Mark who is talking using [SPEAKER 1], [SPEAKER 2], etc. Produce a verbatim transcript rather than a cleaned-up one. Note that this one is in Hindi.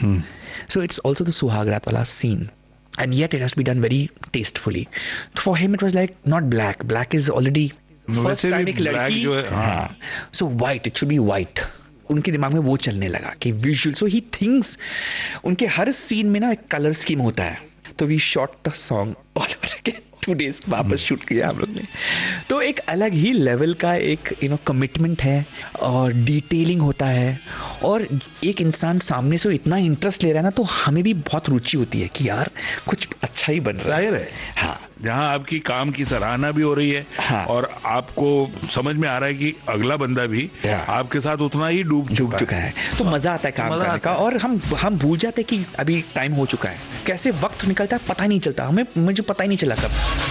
[SPEAKER 1] So it's also the Suhagrat wala scene. And yet it has to be done very tastefully. For him it was like not black. Black is already first time एक लड़की. हाँ. So white, it should be white. उनके दिमाग में वो चलने लगा कि विजुअल. So he thinks उनके हर सीन में ना एक कलर स्कीम होता है. तो we shot the song all over again. Two days वापस शूट किया हम लोग ने. तो एक अलग ही लेवल का एक यू नो कमिटमेंट है और डिटेलिंग होता है. और एक इंसान सामने से इतना इंटरेस्ट ले रहा है ना, तो हमें भी बहुत रुचि होती है कि यार कुछ अच्छा ही बन रहा है. हाँ,
[SPEAKER 2] जहां आपकी काम की सराहना भी हो रही है. हाँ. और आपको समझ में आ रहा है कि अगला बंदा भी आपके साथ उतना ही डूब
[SPEAKER 1] डूब चुका है. तो मजा आता है काम करने का. और हम हम भूल जाते हैं कि अभी टाइम हो चुका है. कैसे वक्त निकलता है पता ही नहीं चलता. हमें मुझे पता ही नहीं चला कब.